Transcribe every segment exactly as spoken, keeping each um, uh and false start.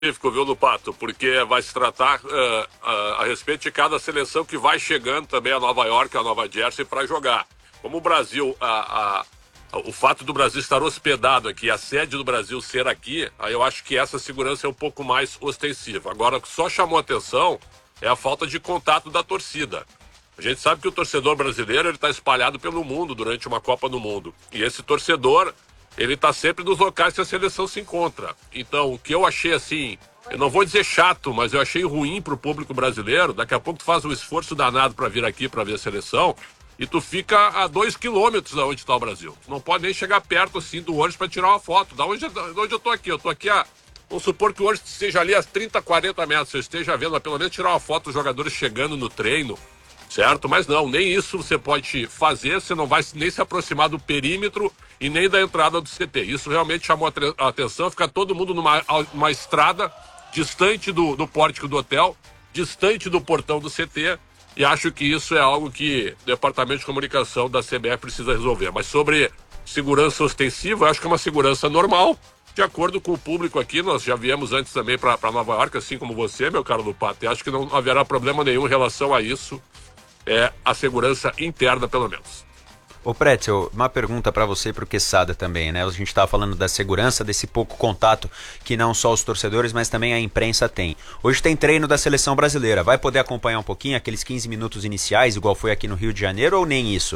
viu, Lupato? Porque vai se tratar uh, uh, a respeito de cada seleção que vai chegando também a Nova York, a Nova Jersey, para jogar. Como o Brasil, a, a, o fato do Brasil estar hospedado aqui, a sede do Brasil ser aqui, aí eu acho que essa segurança é um pouco mais ostensiva. Agora, o que só chamou atenção é a falta de contato da torcida. A gente sabe que o torcedor brasileiro ele está espalhado pelo mundo durante uma Copa do Mundo. E esse torcedor, ele está sempre nos locais que a seleção se encontra. Então, o que eu achei assim, eu não vou dizer chato, mas eu achei ruim para o público brasileiro. Daqui a pouco tu faz um esforço danado para vir aqui para ver a seleção e tu fica a dois quilômetros da onde está o Brasil. Tu não pode nem chegar perto assim do ônibus para tirar uma foto. Da onde, da onde eu estou aqui? Eu estou aqui a... Vamos supor que o ônibus esteja ali a trinta, quarenta metros. Eu esteja vendo, mas pelo menos tirar uma foto dos jogadores chegando no treino. Certo? Mas não, nem isso você pode fazer, você não vai nem se aproximar do perímetro e nem da entrada do C T. Isso realmente chamou a atenção, fica todo mundo numa uma estrada distante do, do pórtico do hotel, distante do portão do C T, e acho que isso é algo que o Departamento de Comunicação da C B F precisa resolver. Mas sobre segurança ostensiva, eu acho que é uma segurança normal, de acordo com o público aqui. Nós já viemos antes também para Nova York, assim como você, meu caro Lupato, e acho que não haverá problema nenhum em relação a isso. É a segurança interna, pelo menos. Ô Pretzel, uma pergunta para você e para o Quesada também, né? A gente estava falando da segurança, desse pouco contato que não só os torcedores, mas também a imprensa tem. Hoje tem treino da seleção brasileira, vai poder acompanhar um pouquinho aqueles quinze minutos iniciais, igual foi aqui no Rio de Janeiro, ou nem isso?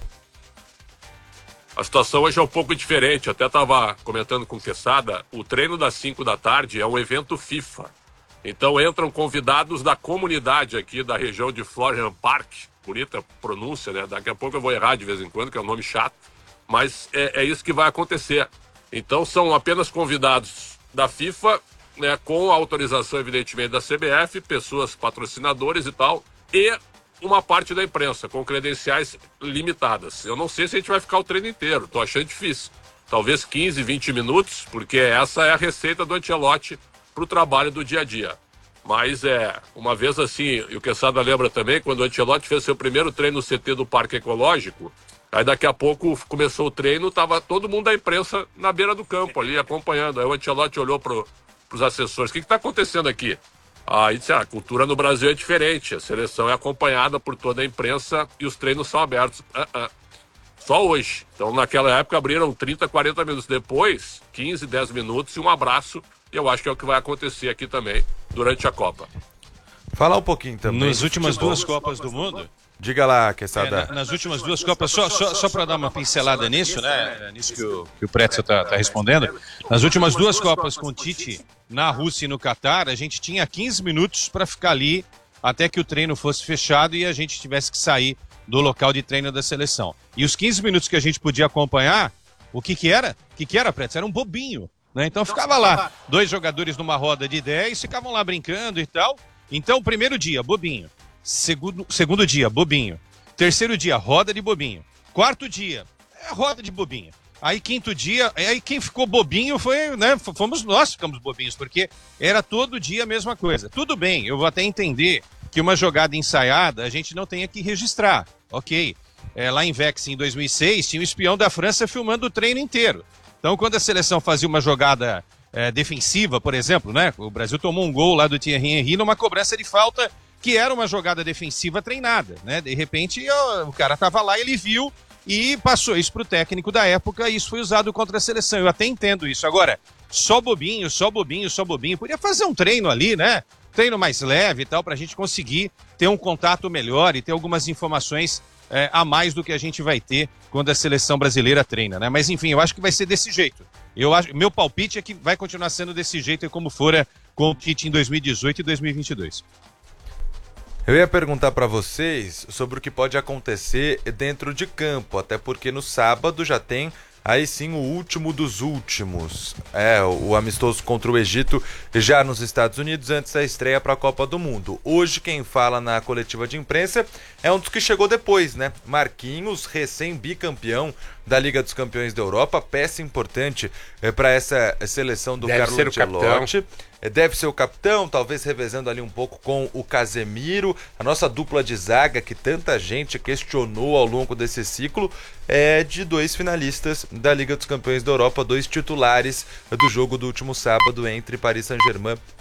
A situação hoje é um pouco diferente, até estava comentando com o Quesada, o treino das cinco da tarde é um evento FIFA. Então entram convidados da comunidade aqui da região de Florian Park, bonita pronúncia, né? Daqui a pouco eu vou errar de vez em quando, que é um nome chato, mas é, é isso que vai acontecer. Então são apenas convidados da FIFA, né, com a autorização evidentemente da C B F, pessoas patrocinadores e tal, e uma parte da imprensa, com credenciais limitadas. Eu não sei se a gente vai ficar o treino inteiro, tô achando difícil. Talvez quinze, vinte minutos, porque essa é a receita do Ancelotti para o trabalho do dia a dia. Mas é, uma vez assim, e o Quesada lembra também, quando o Ancelotti fez seu primeiro treino no C T do Parque Ecológico, aí daqui a pouco começou o treino, tava todo mundo da imprensa na beira do campo ali, acompanhando. Aí o Ancelotti olhou para os assessores, o que está acontecendo aqui? Aí disse, ah, a cultura no Brasil é diferente, a seleção é acompanhada por toda a imprensa e os treinos são abertos. Uh -uh. Só hoje. Então naquela época abriram trinta, quarenta minutos, depois quinze, dez minutos e um abraço. E eu acho que é o que vai acontecer aqui também durante a Copa. Falar um pouquinho também. Nas últimas duas Copas do Mundo. Diga lá, Quesada. É, na, nas últimas duas Copas, só, só, só para dar uma pincelada nisso, né? Nisso que o, que o Pretzel está tá respondendo. Nas últimas duas Copas com o Tite, na Rússia e no Catar, a gente tinha quinze minutos para ficar ali até que o treino fosse fechado e a gente tivesse que sair do local de treino da seleção. E os quinze minutos que a gente podia acompanhar, o que que era? O que que era, Pretzel? Era um bobinho. Né? Então ficava lá, dois jogadores numa roda de dez, ficavam lá brincando e tal. Então, primeiro dia, bobinho. Segundo, segundo dia, bobinho. Terceiro dia, roda de bobinho. Quarto dia, é roda de bobinho. Aí quinto dia, aí quem ficou bobinho foi, né? Fomos nós ficamos bobinhos, porque era todo dia a mesma coisa. Tudo bem, eu vou até entender que uma jogada ensaiada a gente não tenha que registrar. Ok. É, lá em Vex, em dois mil e seis, tinha um espião da França filmando o treino inteiro. Então, quando a seleção fazia uma jogada é, defensiva, por exemplo, né? O Brasil tomou um gol lá do Thierry Henry numa cobrança de falta que era uma jogada defensiva treinada, né? De repente, ó, o cara tava lá, ele viu e passou isso pro técnico da época e isso foi usado contra a seleção. Eu até entendo isso. Agora, só bobinho, só bobinho, só bobinho. Podia fazer um treino ali, né? Treino mais leve e tal, pra gente conseguir ter um contato melhor e ter algumas informações É, a mais do que a gente vai ter quando a seleção brasileira treina, né? Mas enfim, eu acho que vai ser desse jeito. Eu acho, meu palpite é que vai continuar sendo desse jeito, como fora com o Tite em dois mil e dezoito e dois mil e vinte e dois. Eu ia perguntar para vocês sobre o que pode acontecer dentro de campo, até porque no sábado já tem aí sim o último dos últimos, é o amistoso contra o Egito já nos Estados Unidos antes da estreia para a Copa do Mundo. Hoje quem fala na coletiva de imprensa é um dos que chegou depois, né? Marquinhos, recém-bicampeão da Liga dos Campeões da Europa, peça importante é, para essa seleção do Deve Carlo ser o Ancelotti. deve ser o capitão, talvez revezando ali um pouco com o Casemiro. A nossa dupla de zaga, que tanta gente questionou ao longo desse ciclo, é de dois finalistas da Liga dos Campeões da Europa, dois titulares do jogo do último sábado entre Paris Saint-Germain